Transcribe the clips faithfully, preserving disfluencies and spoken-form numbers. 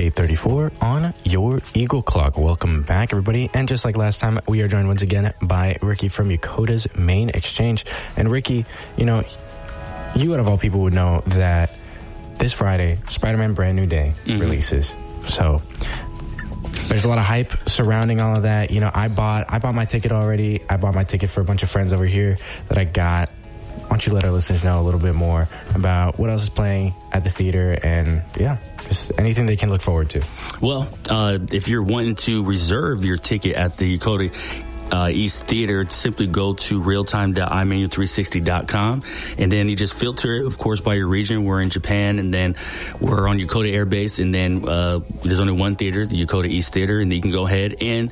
eight thirty-four on your Eagle Clock. Welcome back, everybody. And just like last time, we are joined once again by Ricky from Yokota's Main Exchange. And Ricky, you know, you out of all people would know that this Friday, Spider-Man Brand New Day mm-hmm. releases. So there's a lot of hype surrounding all of that. You know, I bought I bought my ticket already. I bought my ticket for a bunch of friends over here that I got. Why don't you let our listeners know a little bit more about what else is playing at the theater and, yeah, just anything they can look forward to. Well, uh, if you're wanting to reserve your ticket at the Yokota uh, East Theater, simply go to realtime dot i menu three sixty dot com, and then you just filter it, of course, by your region. We're in Japan, and then we're on Yokota Air Base, and then uh, there's only one theater, the Yokota East Theater, and you can go ahead and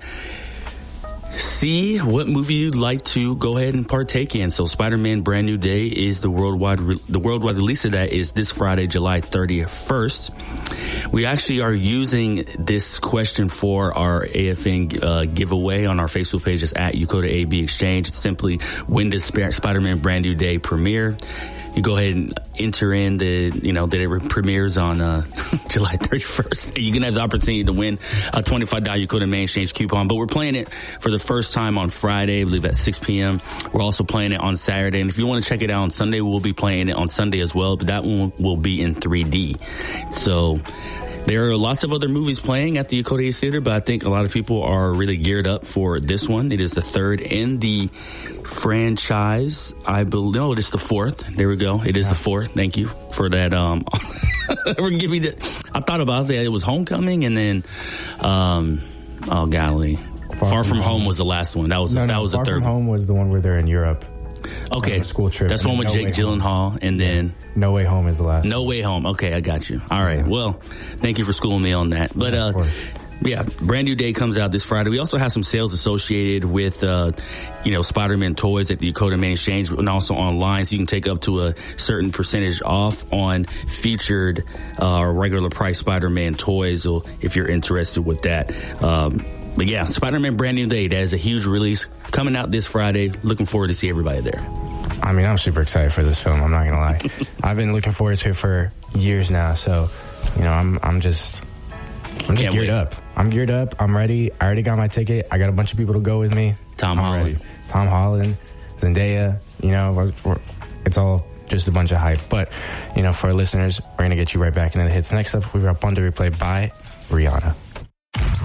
see what movie you'd like to go ahead and partake in. So Spider-Man Brand New Day is the worldwide re- the worldwide release of that is this Friday, July thirty-first. We actually are using this question for our A F N uh, giveaway on our Facebook page. It's at Yokota A B Exchange. It's simply, when does Sp- Spider-Man Brand New Day premiere? You go ahead and enter in the, you know, that it premieres on uh, July thirty-first. You can have the opportunity to win a twenty-five dollars Yokota Main Exchange coupon. But we're playing it for the first time on Friday, I believe at six p.m. We're also playing it on Saturday. And if you want to check it out on Sunday, we'll be playing it on Sunday as well. But that one will be in three D. So there are lots of other movies playing at the Yokota East Theater, but I think a lot of people are really geared up for this one. It is the third in the franchise. I believe, no, it is the fourth. There we go. It is yeah. the fourth. Thank you for that. Um, we're giving it. I thought about it. It was Homecoming, and then, um, oh golly, Far, Far From, from home. home was the last one. That was no, that no, was Far the third. From Home was the one where they're in Europe. Okay, school trip. That's one with no Jake Gyllenhaal, home. and then No Way Home is the last. No Way Home. Okay, I got you. All right. Yeah. Well, thank you for schooling me on that. But yeah, uh, yeah, Brand New Day comes out this Friday. We also have some sales associated with uh, you know, Spider-Man toys at the Yokota Main Exchange, and also online, so you can take up to a certain percentage off on featured uh, regular price Spider-Man toys. So if you're interested with that. Um, But yeah, Spider-Man Brand New Day, that is a huge release coming out this Friday. Looking forward to see everybody there. I mean, I'm super excited for this film. I'm not gonna lie. I've been looking forward to it for years now. So, you know, I'm I'm just I'm just Can't geared wait. up. I'm geared up. I'm ready. I already got my ticket. I got a bunch of people to go with me. Tom I'm Holland, ready. Tom Holland, Zendaya. You know, we're, we're, it's all just a bunch of hype. But you know, for our listeners, we're gonna get you right back into the hits. Next up, we're up on to replay by Rihanna.